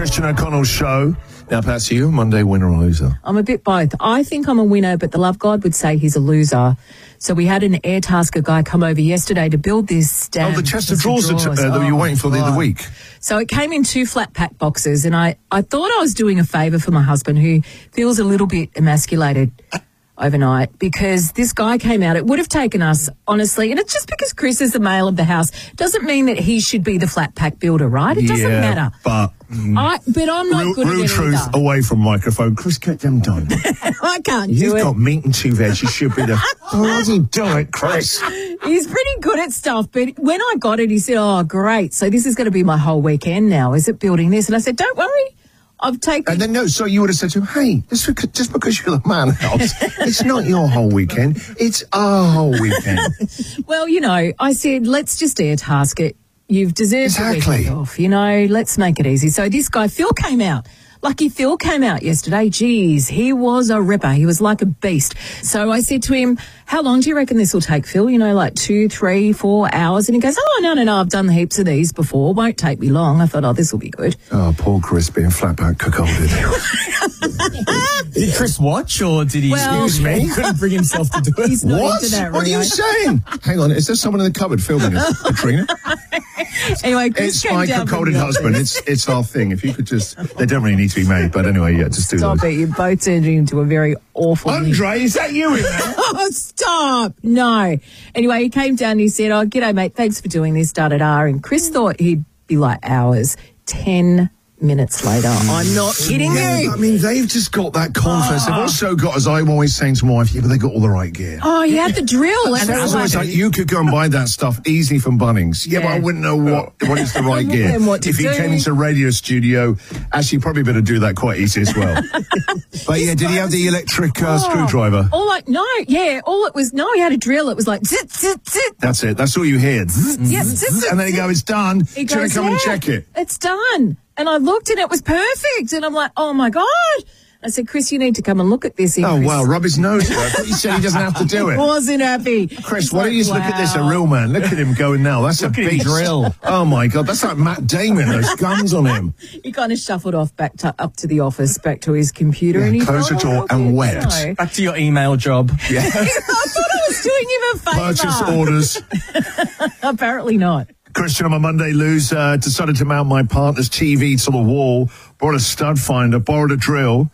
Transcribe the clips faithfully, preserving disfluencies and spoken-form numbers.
Christian O'Connell Show. Now, Patsy, you Monday winner or loser? I'm a bit both. I think I'm a winner, but the love God would say he's a loser. So we had an Airtasker guy come over yesterday to build this damn... Oh, the chest of drawers, drawers. That, uh, that you were waiting for the other week. So it came in two flat pack boxes, and I, I thought I was doing a favour for my husband, who feels a little bit emasculated overnight, because this guy came out. It would have taken us, honestly, and it's just because Chris is the male of the house, doesn't mean that he should be the flat pack builder, right? It doesn't yeah, matter. but... Mm, I, but I'm not real, good real at it truth either. Away from microphone. Chris, get them done. I can't do You've it. You've got meat and two veg. You should be the bloody do it, Chris. He's pretty good at stuff, but when I got it, he said, oh, great. So this is going to be my whole weekend now. Is it building this? And I said, don't worry. I've taken... And then, no, so you would have said to him, hey, just because, just because you're the man house, it's not your whole weekend. It's our whole weekend. Well, you know, I said, let's just air task it. You've deserved exactly. a weekend off, you know, let's make it easy. So this guy, Phil, came out. Lucky Phil came out yesterday. Geez, he was a ripper. He was like a beast. So I said to him, how long do you reckon this will take, Phil? You know, like two, three, four hours? And he goes, oh, no, no, no, I've done heaps of these before. Won't take me long. I thought, oh, this will be good. Oh, poor Chris being flat back cuckolded. Did Chris watch, or did he... Well, excuse me, he couldn't bring himself to do it? He's not what? into that, What Rio. are you saying? Hang on, is there someone in the cupboard filming it, Katrina? Anyway, Chris It's came my down from cuckolded the husband. office. It's it's our thing. If you could just... They don't really need to be made, but anyway, yeah, just do Stop those. it. You both turned into a very awful... Andre, is that you in there? Oh, stop. No. Anyway, he came down and he said, oh, g'day, mate. Thanks for doing this, da-da-da. And Chris thought he'd be like hours. Ten minutes later. I'm not kidding Yeah, you. I mean, they've just got that confidence. Oh. They've also got, as I'm always saying to my wife, yeah, but they got all the right gear. Oh, he had the drill. And it was always like, you could go and buy that stuff easy from Bunnings. Yeah, Yeah. but I wouldn't know what what is the right gear. And what to if he do. came into a radio studio, actually, probably better do that quite easy as well. But yeah, did he have the electric uh, screwdriver? All like, no, yeah, all it was, no, he had a drill. It was like, zit, zit, zit. That's it. That's all you hear. Yeah, zit, zit, And then he zit. go, it's done. He Do you want goes, to come and yeah, check it? It's done. And I looked and it was perfect. And I'm like, oh my God. I said, Chris, you need to come and look at this. And Oh, Chris wow, rub his nose. I thought you said he doesn't have to do it. wasn't happy. Chris, He's why like, don't you just look at this, a wow. real man? Look at him going now. That's a Look at him big drill. Oh, my God. That's like Matt Damon, those guns on him. He kind of shuffled off back to, up to the office, back to his computer. Yeah, and he close felt the a door little and bit, wet. you know. Back to your email job. Yeah. I thought I was doing him a favour. Purchase orders. Apparently not. Christian, on my Monday lose, uh, decided to mount my partner's T V to the wall, brought a stud finder, borrowed a drill,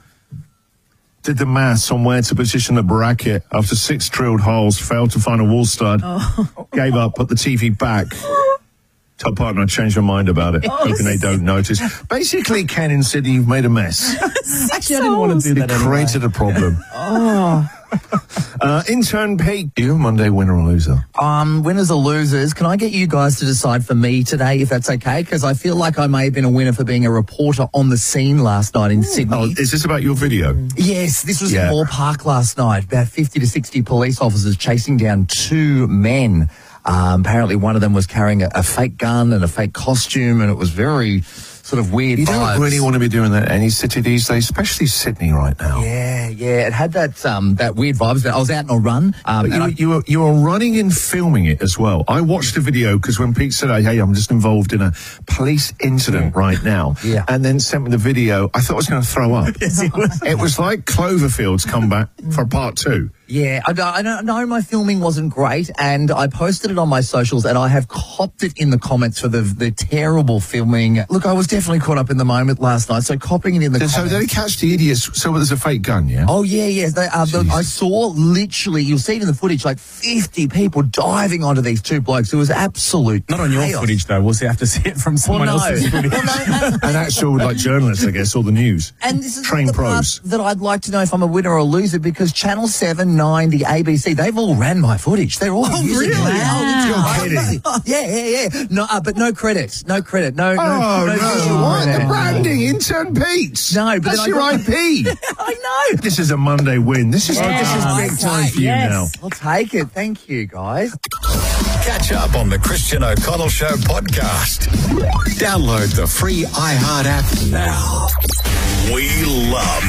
did the maths on where to position the bracket. After six drilled holes, failed to find a wall stud, Oh. gave up, put the T V back. Tell partner I changed my mind about it, hoping they don't notice. Basically, Ken in Sydney, you've made a mess. Actually, I didn't want to do You that anyway. created a problem. Oh. Uh, intern Pete, you Monday winner or loser? Um, winners or losers, can I get you guys to decide for me today, if that's okay? Because I feel like I may have been a winner for being a reporter on the scene last night in Sydney. Oh, is this about your video? Yes, this was Yeah. in Moore Park last night. About fifty to sixty police officers chasing down two men. Um, apparently one of them was carrying a, a fake gun and a fake costume, and it was very sort of weird You vibes. don't really want to be doing that in any city these days, especially Sydney right now. Yeah, yeah, it had that um, that weird vibes. I was out on a run. Um, But and you, I- you, were, you were running and filming it as well. I watched the video because when Pete said, hey, I'm just involved in a police incident right now, Yeah. and then sent me the video, I thought I was going to throw up. Yes, it was. It was like Cloverfield's comeback for part two. Yeah, I, don't- I don't know my filming wasn't great, and I posted it on my socials, and I have copped it in the comments for the the terrible filming. Look, I was definitely caught up in the moment last night, so copping it in the So comments. did they catch the idiots? So there's a fake gun, yeah? Oh, yeah, yeah. They, uh, the, I saw literally, you'll see it in the footage, like fifty people diving onto these two blokes. It was absolute Not on your chaos. footage, though. We'll see, have to see it from Well, someone no. else's footage. Well, no, and, An actual, like, journalist, I guess, or the news. and this is Trained the part pros. that I'd like to know if I'm a winner or a loser, because Channel seven, nine, the A B C, they've all ran my footage. They're all using really? it. Wow. You're kidding. Oh, yeah, yeah, yeah. No, uh, but no credit. No credit. No, no, Oh, no, no. visual What? credit. The branding, intern Pete. No, but That's then I your got- I P. I know. This is a Monday win. This is, Yeah. this is big time for you Yes. now. I'll take it. Thank you, guys. Catch up on the Christian O'Connell Show podcast. Download the free iHeart app now. We love